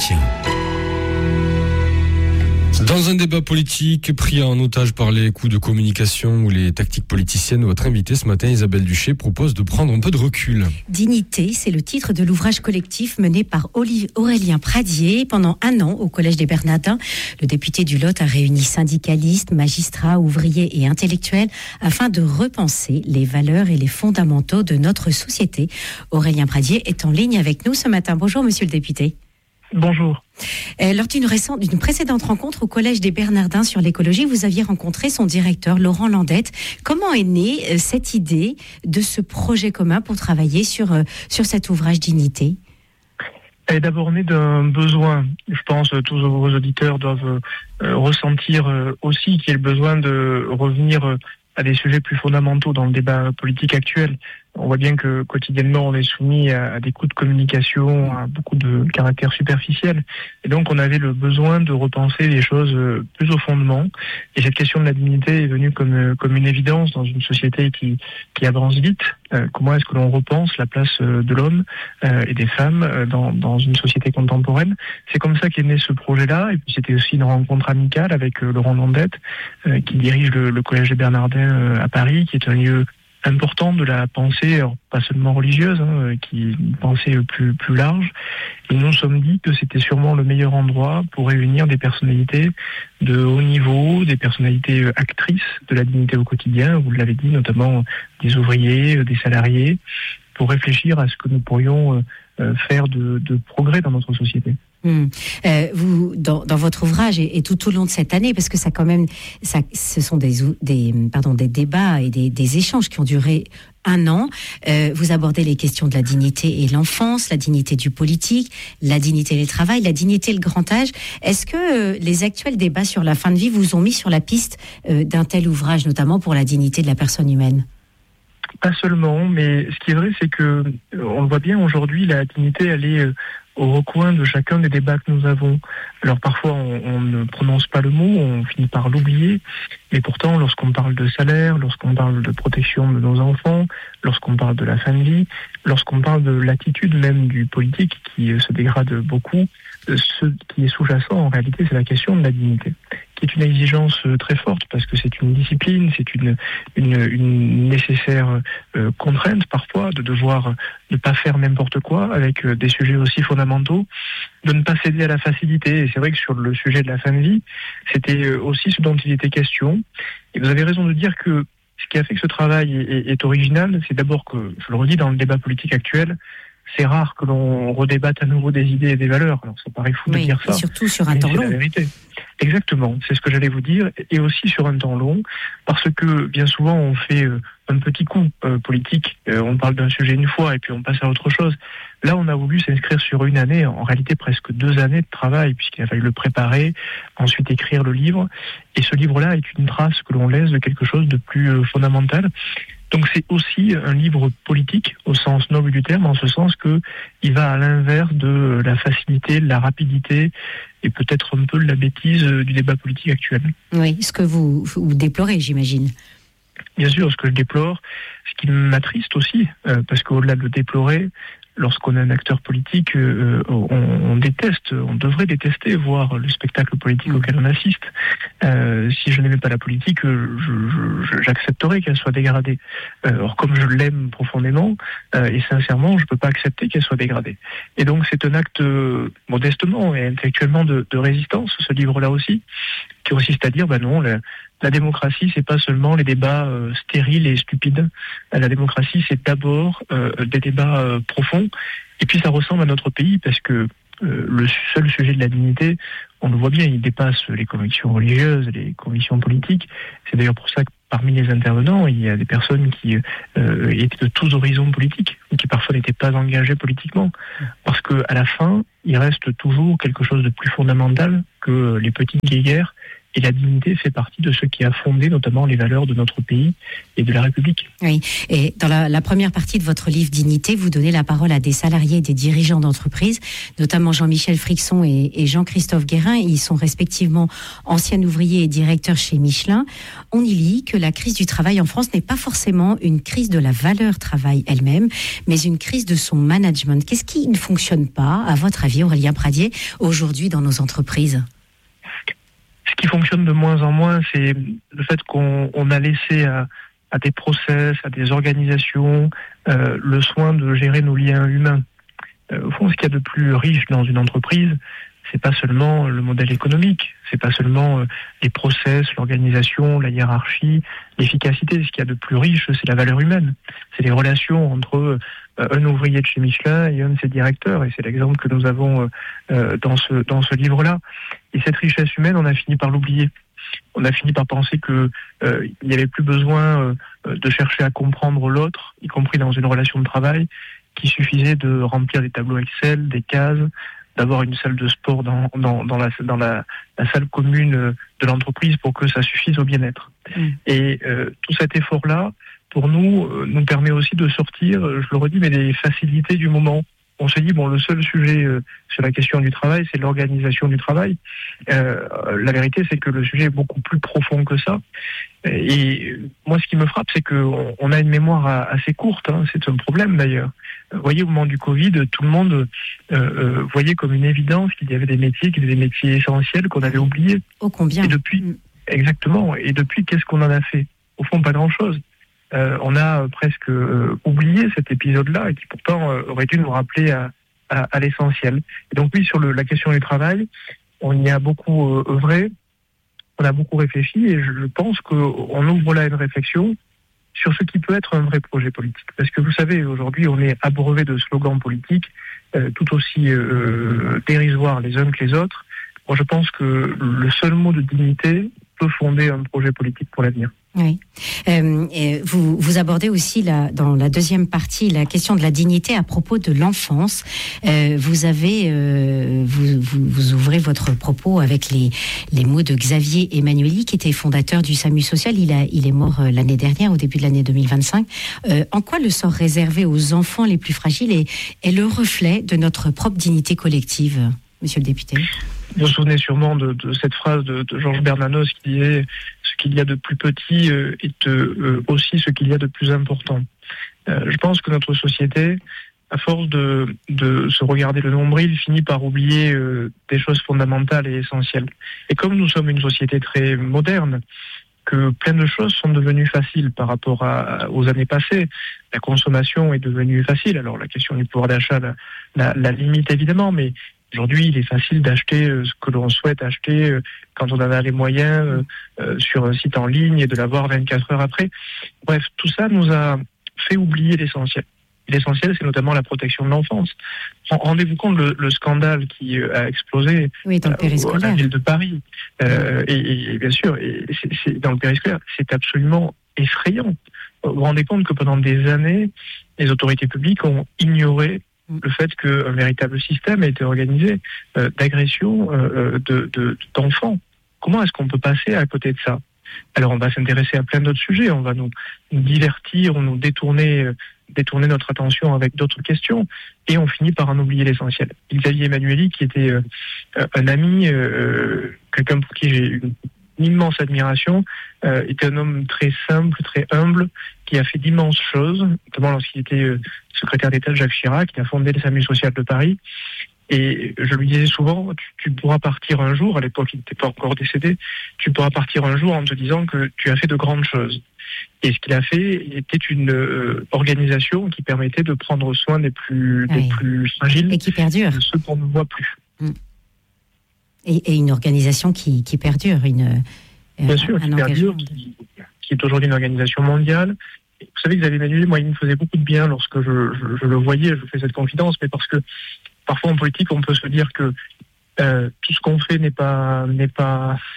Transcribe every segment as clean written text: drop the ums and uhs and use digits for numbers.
Entretien. Dans un débat politique pris en otage par les coups de communication ou les tactiques politiciennes, votre invitée ce matin, Isabelle Duché, propose de prendre un peu de recul. Dignité, c'est le titre de l'ouvrage collectif mené par Aurélien Pradier pendant 1 an au Collège des Bernardins. Le député du Lot a réuni syndicalistes, magistrats, ouvriers et intellectuels afin de repenser les valeurs et les fondamentaux de notre société. Aurélien Pradier est en ligne avec nous ce matin. Bonjour, monsieur le député. Bonjour. Lors d'une précédente rencontre au Collège des Bernardins sur l'écologie, vous aviez rencontré son directeur, Laurent Landette. Comment est née cette idée de ce projet commun pour travailler sur cet ouvrage Dignité ? Elle est d'abord née d'un besoin. Je pense que tous vos auditeurs doivent ressentir aussi qu'il y a le besoin de revenir à des sujets plus fondamentaux dans le débat politique actuel. On voit bien que quotidiennement on est soumis à des coups de communication, à beaucoup de caractères superficiels. Et donc on avait le besoin de repenser les choses plus au fondement. Et cette question de la dignité est venue comme une évidence dans une société qui avance vite. Comment est-ce que l'on repense la place de l'homme et des femmes dans une société contemporaine ? C'est comme ça qu'est né ce projet-là. Et puis c'était aussi une rencontre amicale avec Laurent Landette, qui dirige le Collège des Bernardins à Paris, qui est un lieu important de la pensée, alors pas seulement religieuse, qui est une pensée plus large. Et nous nous sommes dit que c'était sûrement le meilleur endroit pour réunir des personnalités de haut niveau, des personnalités actrices de la dignité au quotidien, vous l'avez dit, notamment des ouvriers, des salariés, pour réfléchir à ce que nous pourrions faire de progrès dans notre société. Vous, dans votre ouvrage et tout au long de cette année, parce que ce sont des débats et des échanges qui ont duré 1 an, vous abordez les questions de la dignité et l'enfance, la dignité du politique, la dignité et le travail, la dignité et le grand âge. Est-ce que les actuels débats sur la fin de vie vous ont mis sur la piste d'un tel ouvrage, notamment pour la dignité de la personne humaine ? Pas seulement, mais ce qui est vrai, c'est que on le voit bien aujourd'hui, la dignité, elle est au recoin de chacun des débats que nous avons. Alors parfois on ne prononce pas le mot, on finit par l'oublier, mais pourtant lorsqu'on parle de salaire, lorsqu'on parle de protection de nos enfants, lorsqu'on parle de la fin de vie, lorsqu'on parle de l'attitude même du politique qui se dégrade beaucoup, ce qui est sous-jacent en réalité c'est la question de la dignité, qui est une exigence très forte parce que c'est une discipline, c'est une nécessaire contrainte parfois de devoir ne pas faire n'importe quoi avec des sujets aussi fondamentaux, de ne pas céder à la facilité. Et c'est vrai que sur le sujet de la fin de vie, c'était aussi ce dont il était question. Et vous avez raison de dire que ce qui a fait que ce travail est original, c'est d'abord que, je le redis, dans le débat politique actuel, c'est rare que l'on redébatte à nouveau des idées et des valeurs. Alors ça paraît fou de dire ça. Surtout sur un temps long. C'est la vérité. Exactement, c'est ce que j'allais vous dire, et aussi sur un temps long, parce que bien souvent on fait un petit coup politique, on parle d'un sujet une fois et puis on passe à autre chose. Là on a voulu s'inscrire sur 1 année, en réalité presque 2 années de travail, puisqu'il a fallu le préparer, ensuite écrire le livre, et ce livre-là est une trace que l'on laisse de quelque chose de plus fondamental. Donc c'est aussi un livre politique au sens noble du terme, en ce sens que il va à l'inverse de la facilité, de la rapidité et peut-être un peu de la bêtise du débat politique actuel. Oui, ce que vous déplorez, j'imagine. Bien sûr, ce que je déplore, ce qui m'attriste aussi, parce qu'au-delà de le déplorer, lorsqu'on est un acteur politique, on déteste, on devrait détester voir le spectacle politique auquel on assiste. Si je n'aimais pas la politique, j'accepterais qu'elle soit dégradée. Or, comme je l'aime profondément, et sincèrement, je ne peux pas accepter qu'elle soit dégradée. Et donc, c'est un acte, modestement et intellectuellement, de résistance, ce livre-là aussi, qui consiste à dire, non, la démocratie, c'est pas seulement les débats stériles et stupides. La démocratie, c'est d'abord des débats profonds. Et puis ça ressemble à notre pays parce que le seul sujet de la dignité, on le voit bien, il dépasse les convictions religieuses, les convictions politiques. C'est d'ailleurs pour ça que parmi les intervenants, il y a des personnes qui étaient de tous horizons politiques, et qui parfois n'étaient pas engagées politiquement. Parce que à la fin, il reste toujours quelque chose de plus fondamental que les petites guéguerres Et la dignité fait partie de ce qui a fondé notamment les valeurs de notre pays et de la République. Oui, et dans la première partie de votre livre Dignité, vous donnez la parole à des salariés et des dirigeants d'entreprise, notamment Jean-Michel Frixon et Jean-Christophe Guérin. Ils sont respectivement anciens ouvriers et directeurs chez Michelin. On y lit que la crise du travail en France n'est pas forcément une crise de la valeur travail elle-même, mais une crise de son management. Qu'est-ce qui ne fonctionne pas, à votre avis, Aurélien Pradier, aujourd'hui dans nos entreprises ? Ce qui fonctionne de moins en moins, c'est le fait qu'on a laissé à des process, à des organisations, le soin de gérer nos liens humains. Au fond, ce qu'il y a de plus riche dans une entreprise, c'est pas seulement le modèle économique, c'est pas seulement les process, l'organisation, la hiérarchie, l'efficacité. Ce qu'il y a de plus riche, c'est la valeur humaine. C'est les relations entre un ouvrier de chez Michelin et un de ses directeurs. Et c'est l'exemple que nous avons dans ce livre-là. Et cette richesse humaine, on a fini par l'oublier. On a fini par penser que il n'y avait plus besoin de chercher à comprendre l'autre, y compris dans une relation de travail, qu'il suffisait de remplir des tableaux Excel, des cases, d'avoir une salle de sport dans la salle commune de l'entreprise pour que ça suffise au bien-être. Et tout cet effort-là, pour nous permet aussi de sortir, je le redis, mais des facilités du moment. On se dit, le seul sujet sur la question du travail, c'est l'organisation du travail. La vérité, c'est que le sujet est beaucoup plus profond que ça. Et moi, ce qui me frappe, c'est qu'on a une mémoire assez courte. C'est un problème, d'ailleurs. Vous voyez, au moment du Covid, tout le monde voyait comme une évidence qu'il y avait des métiers essentiels qu'on avait oubliés. Oh, combien ? Et depuis, exactement. Et depuis, qu'est-ce qu'on en a fait ? Au fond, pas grand-chose. On a presque oublié cet épisode-là et qui pourtant aurait dû nous rappeler à l'essentiel. Et donc oui, sur la question du travail, on y a beaucoup œuvré, on a beaucoup réfléchi et je pense qu'on ouvre là une réflexion sur ce qui peut être un vrai projet politique. Parce que vous savez, aujourd'hui, on est abreuvé de slogans politiques tout aussi dérisoires les uns que les autres. Moi, je pense que le seul mot de dignité peut fonder un projet politique pour l'avenir. Oui. Vous abordez aussi dans la deuxième partie la question de la dignité à propos de l'enfance. Vous ouvrez votre propos avec les mots de Xavier Emmanueli, qui était fondateur du SAMU social. Il est mort l'année dernière, au début de l'année 2025. En quoi le sort réservé aux enfants les plus fragiles est le reflet de notre propre dignité collective, monsieur le député ? Vous vous souvenez sûrement de cette phrase de Georges Bernanos qui disait « Ce qu'il y a de plus petit est aussi ce qu'il y a de plus important ». Je pense que notre société, à force de se regarder le nombril, finit par oublier des choses fondamentales et essentielles. Et comme nous sommes une société très moderne, que plein de choses sont devenues faciles par rapport aux années passées. La consommation est devenue facile. Alors la question du pouvoir d'achat la limite évidemment, mais aujourd'hui, il est facile d'acheter ce que l'on souhaite acheter quand on en a les moyens sur un site en ligne et de l'avoir 24 heures après. Bref, tout ça nous a fait oublier l'essentiel. L'essentiel, c'est notamment la protection de l'enfance. Rendez-vous compte le scandale qui a explosé dans le périscolaire. À la ville de Paris. Et bien sûr, c'est dans le périscolaire, c'est absolument effrayant. Vous vous rendez compte que pendant des années, les autorités publiques ont ignoré le fait qu'un véritable système a été organisé d'agression d'enfants. Comment est-ce qu'on peut passer à côté de ça ? Alors on va s'intéresser à plein d'autres sujets, on va nous divertir, nous détourner notre attention avec d'autres questions, et on finit par en oublier l'essentiel. Xavier Emmanueli, qui était un ami, quelqu'un pour qui j'ai une immense admiration, était un homme très simple, très humble, qui a fait d'immenses choses, notamment lorsqu'il était secrétaire d'État de Jacques Chirac, qui a fondé le SAMU social de Paris. Et je lui disais souvent, tu pourras partir un jour, à l'époque il n'était pas encore décédé, tu pourras partir un jour en te disant que tu as fait de grandes choses. Et ce qu'il a fait était une organisation qui permettait de prendre soin des plus fragiles, et qui perdure, de ceux qu'on ne voit plus. Et une organisation qui perdure, bien sûr, qui perdure, qui est aujourd'hui une organisation mondiale. Et vous savez, Xavier Emmanueli, moi, il me faisait beaucoup de bien lorsque je le voyais, je fais cette confidence, mais parce que parfois en politique, on peut se dire que tout ce qu'on fait n'est pas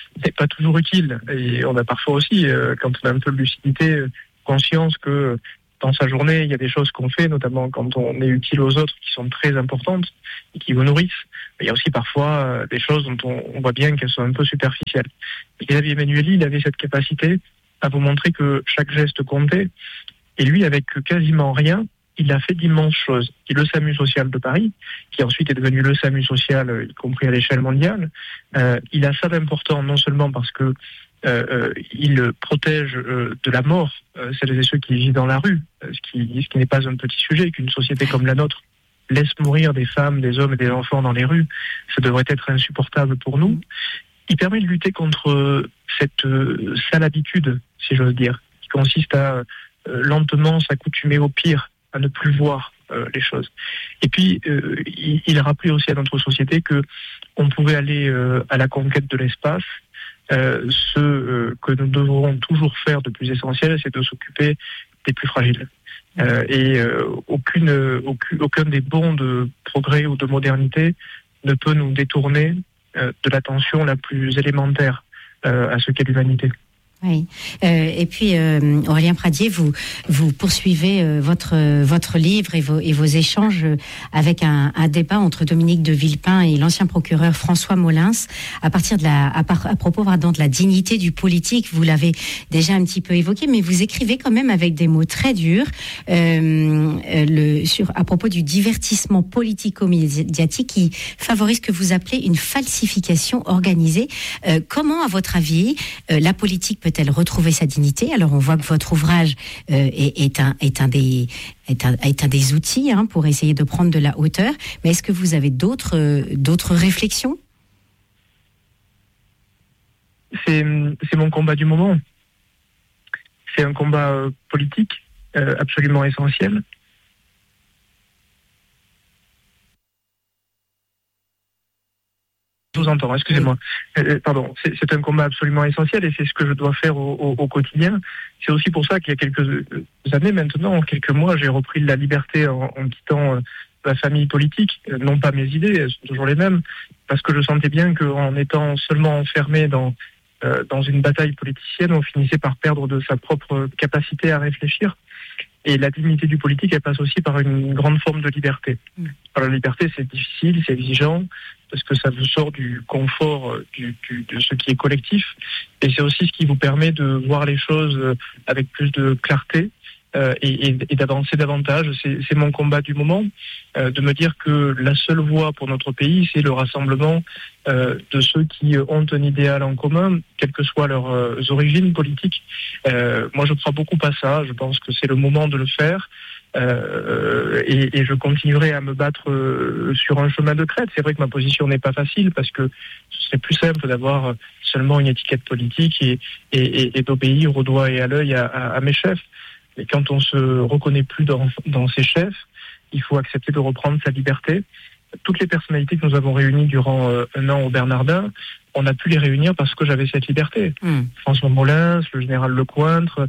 toujours utile. Et on a parfois aussi, quand on a un peu de lucidité, conscience que dans sa journée, il y a des choses qu'on fait, notamment quand on est utile aux autres, qui sont très importantes et qui vous nourrissent. Mais il y a aussi parfois des choses dont on voit bien qu'elles sont un peu superficielles. Et Xavier Emmanuelli, il avait cette capacité à vous montrer que chaque geste comptait. Et lui, avec quasiment rien, il a fait d'immenses choses. Et le SAMU social de Paris, qui ensuite est devenu le SAMU social, y compris à l'échelle mondiale, il a ça d'important, non seulement parce que il protège de la mort celles et ceux qui vivent dans la rue, ce qui n'est pas un petit sujet, qu'une société comme la nôtre laisse mourir des femmes, des hommes et des enfants dans les rues, ça devrait être insupportable pour nous. Il permet de lutter contre cette sale habitude, si j'ose dire, qui consiste à lentement s'accoutumer au pire, à ne plus voir les choses. Et puis, il rappelait aussi à notre société que on pouvait aller à la conquête de l'espace. Ce que nous devrons toujours faire de plus essentiel, c'est de s'occuper des plus fragiles. Aucun des bons de progrès ou de modernité ne peut nous détourner de l'attention la plus élémentaire à ce qu'est l'humanité. Oui. Et puis Aurélien Pradier, vous poursuivez votre livre et vos échanges avec un débat entre Dominique de Villepin et l'ancien procureur François Molins à propos de la dignité du politique. Vous l'avez déjà un petit peu évoqué, mais vous écrivez quand même avec des mots très durs à propos du divertissement politico-médiatique qui favorise ce que vous appelez une falsification organisée. Comment, à votre avis, la politique peut-elle retrouver sa dignité? Alors on voit que votre ouvrage est un des outils pour essayer de prendre de la hauteur. Mais est-ce que vous avez d'autres réflexions? C'est mon combat du moment. C'est un combat politique absolument essentiel. Je vous entends, excusez-moi. Pardon, c'est un combat absolument essentiel et c'est ce que je dois faire au quotidien. C'est aussi pour ça qu'il y a quelques années maintenant, quelques mois, j'ai repris la liberté en quittant la famille politique, non pas mes idées, elles sont toujours les mêmes, parce que je sentais bien qu'en étant seulement enfermé dans une bataille politicienne, on finissait par perdre de sa propre capacité à réfléchir. Et la dignité du politique, elle passe aussi par une grande forme de liberté. Alors, la liberté, c'est difficile, c'est exigeant, parce que ça vous sort du confort de ce qui est collectif. Et c'est aussi ce qui vous permet de voir les choses avec plus de clarté et d'avancer davantage. C'est mon combat du moment, de me dire que la seule voie pour notre pays, c'est le rassemblement de ceux qui ont un idéal en commun, quelles que soient leurs origines politiques. Moi, je crois beaucoup à ça. Je pense que c'est le moment de le faire. Et je continuerai à me battre sur un chemin de crête. C'est vrai que ma position n'est pas facile parce que ce serait plus simple d'avoir seulement une étiquette politique et d'obéir au doigt et à l'œil à mes chefs. Mais quand on se reconnaît plus dans ses chefs, il faut accepter de reprendre sa liberté. Toutes les personnalités que nous avons réunies durant un an au Bernardin, on a pu les réunir parce que j'avais cette liberté. François Molins, le général Lecointre,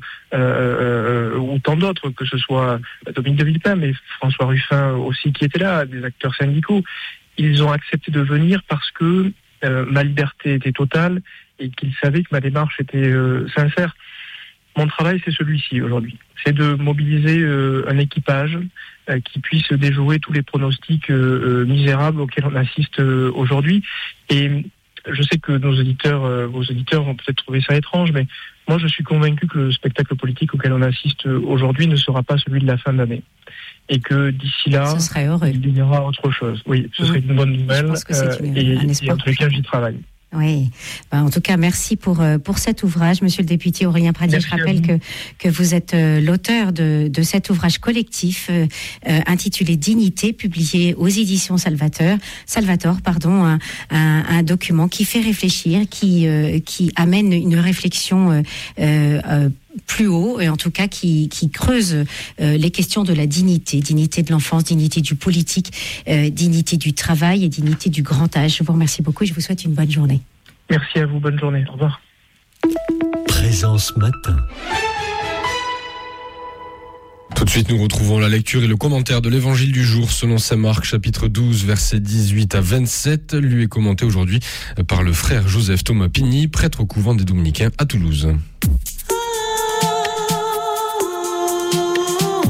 ou tant d'autres, que ce soit Dominique de Villepin, mais François Ruffin aussi qui était là, des acteurs syndicaux. Ils ont accepté de venir parce que ma liberté était totale et qu'ils savaient que ma démarche était sincère. Mon travail, c'est celui-ci aujourd'hui. C'est de mobiliser un équipage qui puisse déjouer tous les pronostics misérables auxquels on assiste aujourd'hui. Et je sais que vos auditeurs vont peut-être trouver ça étrange, mais moi, je suis convaincu que le spectacle politique auquel on assiste aujourd'hui ne sera pas celui de la fin d'année. Et que d'ici là, il y aura autre chose. Oui, ce serait une bonne nouvelle. Je pense que c'est et en tous les cas, j'y travaille. Oui. En tout cas, merci pour cet ouvrage, Monsieur le député Aurélien Pradier. Je rappelle que vous êtes l'auteur de cet ouvrage collectif intitulé Dignité, publié aux éditions Salvator, un document qui fait réfléchir, qui amène une réflexion plus haut, et en tout cas qui creuse les questions de la dignité de l'enfance, dignité du politique, dignité du travail et dignité du grand âge. Je vous remercie beaucoup et je vous souhaite une bonne journée. Merci à vous, bonne journée, au revoir. Présence matin. Tout de suite, nous retrouvons la lecture et le commentaire de l'évangile du jour selon saint Marc, chapitre 12, versets 18 à 27. Lui est commenté aujourd'hui par le frère Joseph Thomas Pigny, prêtre au couvent des Dominicains à Toulouse.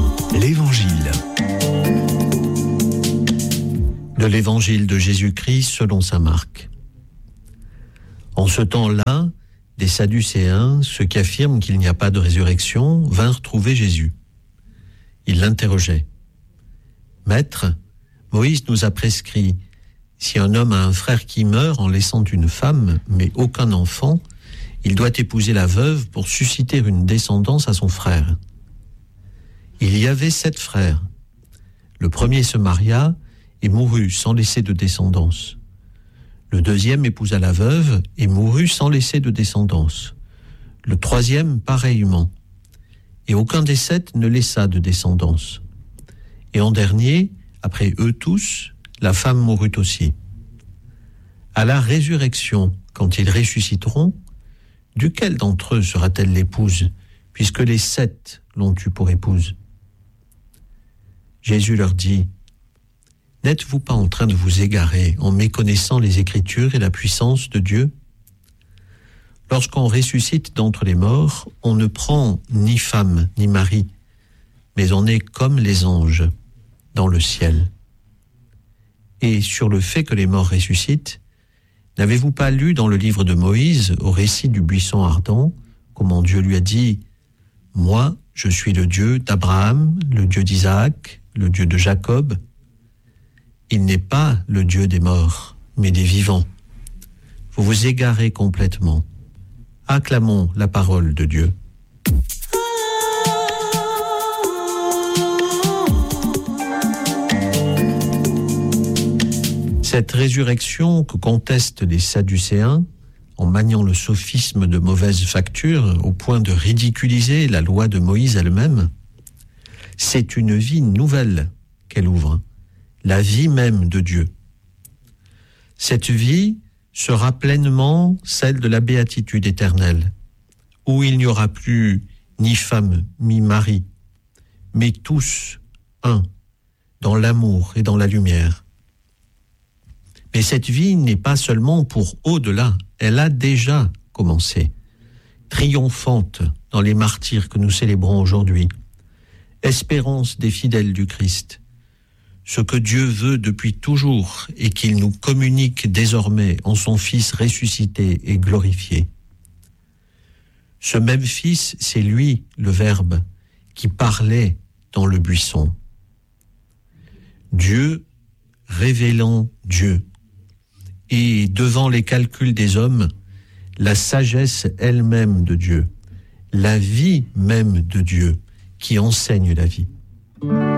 De l'évangile de Jésus-Christ selon saint Marc. En ce temps-là, des Sadducéens, ceux qui affirment qu'il n'y a pas de résurrection, vinrent trouver Jésus. Ils l'interrogeaient. « Maître, Moïse nous a prescrit, si un homme a un frère qui meurt en laissant une femme, mais aucun enfant, il doit épouser la veuve pour susciter une descendance à son frère. Il y avait 7 frères. Le premier se maria et mourut sans laisser de descendance. Le deuxième épousa la veuve et mourut sans laisser de descendance. Le troisième pareillement. Et aucun des 7 ne laissa de descendance. Et en dernier, après eux tous, la femme mourut aussi. À la résurrection, quand ils ressusciteront, duquel d'entre eux sera-t-elle l'épouse, puisque les 7 l'ont eue pour épouse? Jésus leur dit, « N'êtes-vous pas en train de vous égarer en méconnaissant les Écritures et la puissance de Dieu? Lorsqu'on ressuscite d'entre les morts, on ne prend ni femme ni mari, mais on est comme les anges dans le ciel. Et sur le fait que les morts ressuscitent, n'avez-vous pas lu dans le livre de Moïse, au récit du buisson ardent, comment Dieu lui a dit « Moi, je suis le Dieu d'Abraham, le Dieu d'Isaac, le Dieu de Jacob. Il n'est pas le Dieu des morts, mais des vivants. Vous vous égarez complètement. Acclamons la parole de Dieu. » Cette résurrection que contestent les Sadducéens, en maniant le sophisme de mauvaise facture au point de ridiculiser la loi de Moïse elle-même, c'est une vie nouvelle qu'elle ouvre, la vie même de Dieu. Cette vie sera pleinement celle de la béatitude éternelle, où il n'y aura plus ni femme ni mari, mais tous un, dans l'amour et dans la lumière. Mais cette vie n'est pas seulement pour au-delà, elle a déjà commencé, triomphante dans les martyrs que nous célébrons aujourd'hui, espérance des fidèles du Christ, ce que Dieu veut depuis toujours et qu'il nous communique désormais en son Fils ressuscité et glorifié. Ce même Fils, c'est lui, le Verbe, qui parlait dans le buisson. Dieu révélant Dieu. Et devant les calculs des hommes, la sagesse elle-même de Dieu, la vie même de Dieu, qui enseigne la vie.